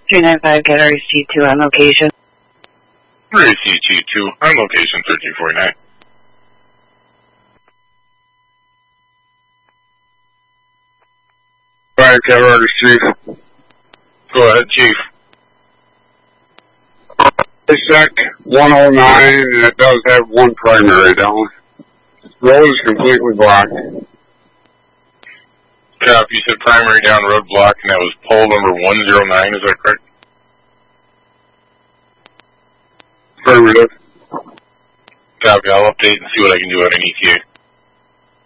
395, get REC2 on location. REC2 on location 1349. Fire Cat orders, Chief. Go ahead, Chief. Sec 109, and it does have one primary down. Road is completely blocked. Copy, you said primary down, road block, and that was pole number 109, is that correct? Affirmative. Copy, I'll update and see what I can do at an ETA.